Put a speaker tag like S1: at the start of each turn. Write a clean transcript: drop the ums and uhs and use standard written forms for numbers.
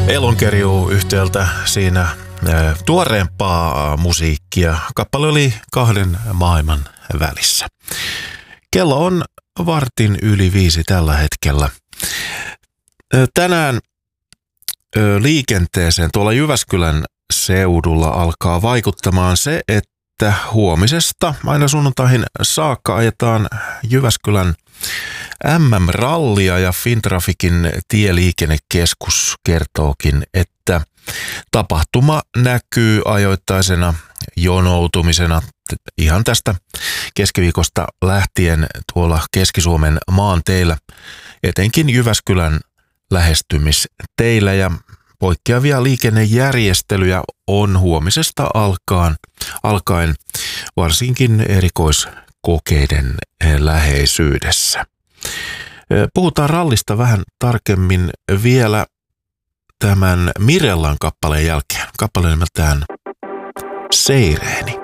S1: Elonkerjuu yhtiöltä siinä tuoreempaa musiikkia. Kappale oli kahden maailman välissä. Kello on 4:15 tällä hetkellä. Tänään liikenteeseen tuolla Jyväskylän seudulla alkaa vaikuttamaan se, että huomisesta aina sunnuntaihin saakka ajetaan Jyväskylän MM-rallia ja Fintraficin tieliikennekeskus kertookin, että tapahtuma näkyy ajoittaisena jonoutumisena ihan tästä keskiviikosta lähtien tuolla Keski-Suomen maanteillä, etenkin Jyväskylän lähestymisteillä, ja poikkeavia liikennejärjestelyjä on huomisesta alkaen varsinkin erikoiskokeiden läheisyydessä. Puhutaan rallista vähän tarkemmin vielä tämän Mirellan kappaleen jälkeen. Kappale nimeltään Seireeni.